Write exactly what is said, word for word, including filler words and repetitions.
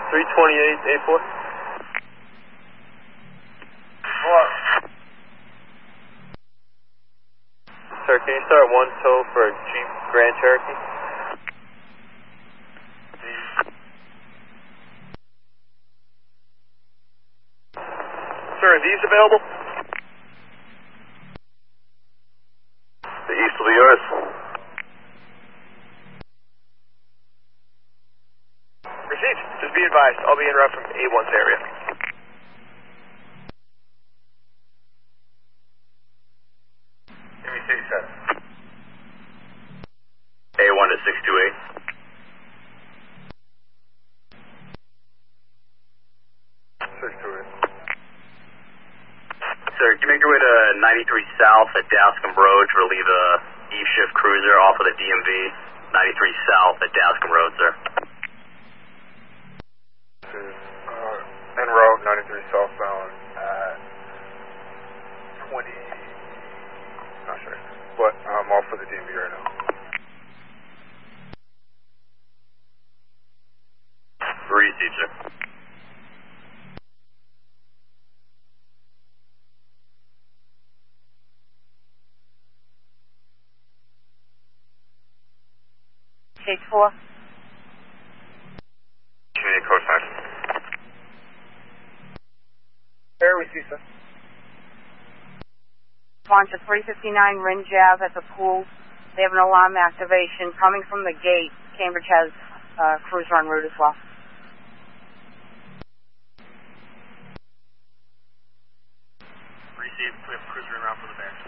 three twenty-eight, eight four. What? Sir, can you start one tow for Jeep Grand Cherokee? Sir, are these available? The east will be yours. Received. Just be advised, I'll be en route from A one's area. Give me city center. A one to six two eight. six two eight. Sir, can you make your way to ninety-three South at Dascombe Road to relieve a eve shift cruiser off of the D M V? ninety-three South at Dascombe Road, sir. Uh, en route, ninety-three southbound at twenty. Not sure. But I'm off for the D M V right now. Received, sir. Stage four. Community code sign. Air receive, sir. On to three fifty-nine Ringe Ave at the pool. They have an alarm activation coming from the gate. Cambridge has uh, cruiser en route as well. Received. We have cruiser en route for the bench.